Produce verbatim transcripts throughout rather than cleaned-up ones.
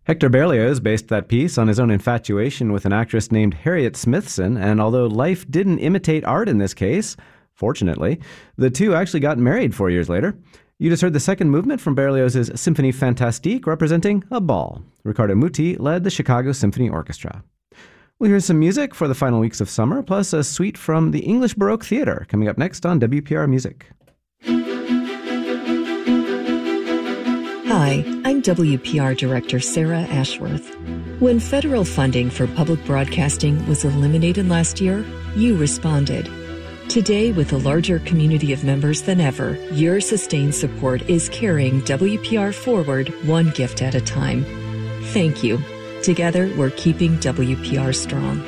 Hector Berlioz based that piece on his own infatuation with an actress named Harriet Smithson, and although life didn't imitate art in this case, fortunately, the two actually got married four years later. You just heard the second movement from Berlioz's Symphonie Fantastique, representing a ball. Riccardo Muti led the Chicago Symphony Orchestra. We'll hear some music for the final weeks of summer, plus a suite from the English Baroque Theatre, coming up next on W P R Music. Hi, I'm W P R Director Sarah Ashworth. When federal funding for public broadcasting was eliminated last year, you responded. Today, with a larger community of members than ever, your sustained support is carrying W P R forward one gift at a time. Thank you. Together, we're keeping W P R strong.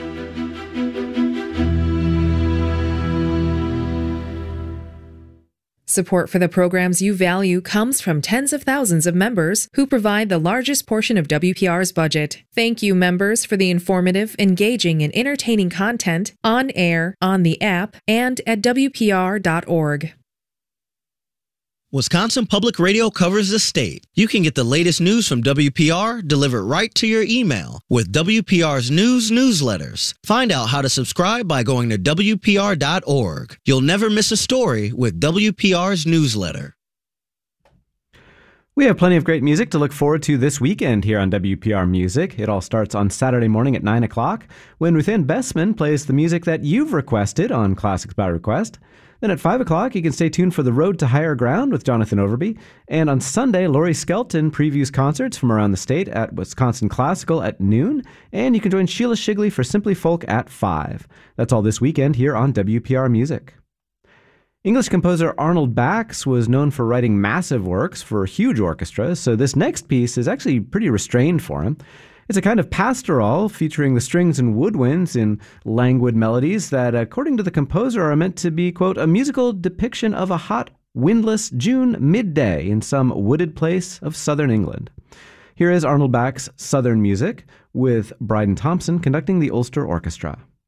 Support for the programs you value comes from tens of thousands of members who provide the largest portion of W P R's budget. Thank you, members, for the informative, engaging, and entertaining content on air, on the app, and at W P R dot org. Wisconsin Public Radio covers the state. You can get the latest news from W P R delivered right to your email with W P R's news newsletters. Find out how to subscribe by going to W P R dot org. You'll never miss a story with W P R's newsletter. We have plenty of great music to look forward to this weekend here on W P R Music. It all starts on Saturday morning at nine o'clock, when Ruth Ann Bessman plays the music that you've requested on Classics by Request. Then at five o'clock, you can stay tuned for The Road to Higher Ground with Jonathan Overby. And on Sunday, Laurie Skelton previews concerts from around the state at Wisconsin Classical at noon. And you can join Sheila Shigley for Simply Folk at five. That's all this weekend here on W P R Music. English composer Arnold Bax was known for writing massive works for huge orchestras, so this next piece is actually pretty restrained for him. It's a kind of pastoral featuring the strings and woodwinds in languid melodies that, according to the composer, are meant to be, quote, a musical depiction of a hot, windless June midday in some wooded place of southern England. Here is Arnold Bax's Southern Music with Bryden Thompson conducting the Ulster Orchestra.